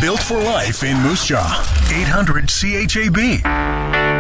Built for life in Moose Jaw. 800 CHAB.